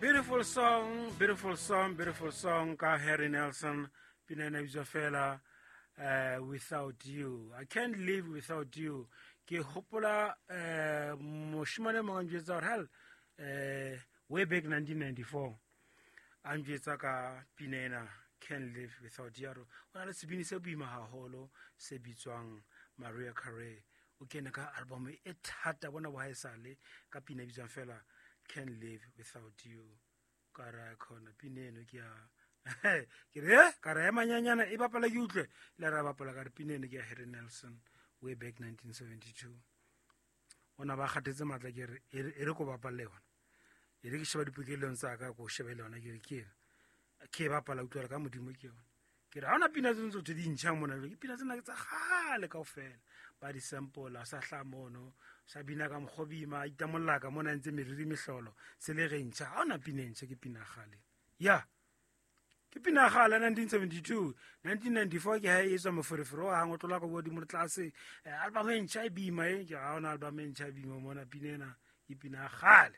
Beautiful song, beautiful song, beautiful song. Ka Harry Nelson, Pinena Bizofela, Without You. I can't live without you. Ke hopola moshimane mo njwetsa hell way back 1994. Anjwetsa ka Pinena Can't Live Without You. Ona le sebini se boima haholo se bitswang Maria Carey. O kene ka album e thata bona bo haesale ka Pina bitswang fela Can't Live Without You. Kara khona Pineno ke ya ke re kara ya manyanyana e bapala ke utlwe le ra bapala ka Pineno ke ya Harry Nelson way back 1972. Ona ba khatetse matla ke re e re ko bapala yona e re ke sheba dipokelong tsa ka go shebela yona ke bapala utlwa ka modimo ke yona ke re ha ona pina tse ntse di ntšha mona ke pina tsena ke tsa gale kaofela ba di sample sa hlamono sa bina ka mkhobima itamollaka mona ntse meriri mehlolo se le rentšha ha ona pina ntšha ke pina gale ya ke pina gale 1972 1994 ke ha e tswa moforeforo ha ngo tlola go bodi mo tlase album e ntšha e bima e ke ha ona album e ntšha e bima mona pinena ke pina gale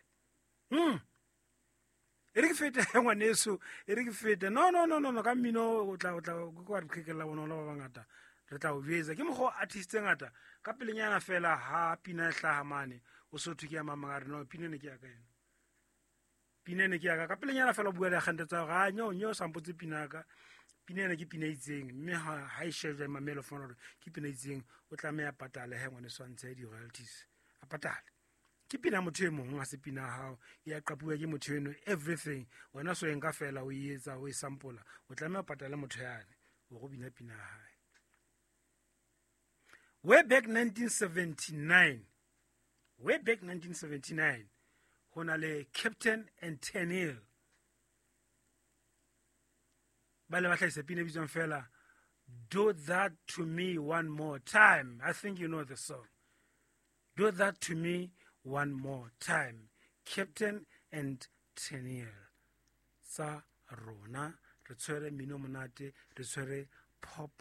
e re ke fete ngwaneso e re ke fete no ka mmino o tla go re khekela bona ba bangata re tla o beza ke mogo artist ngata ka pelenyana fela ha pina hlaha mane o so thuki ya mama ga re no pinene ke ya ka yena pinene ke ya ka pelenyana fela bua le gante tsa ga nyo sampotse pinaka pinene ke pina itseng mme ha e shege mamelo fona ke pina itseng o tla me ya patala he ngwane swantse di royalties a patala ke pina motho e mong a se pina hao ya qapuwa ke motho eno everything wena so enka fela o etsa o e sample o tla me patala motho yane o go bina pina hae. Way back 1979 hona le Captain and Tennille ba le batla isepina bitsong fela Do That to Me One More Time. I think you know the song. Do That to Me One More Time. Captain and Tennille. Sa rona re tshwere mino monate re tshwere pop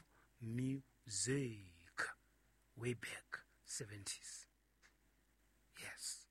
music way back 70s. Yes.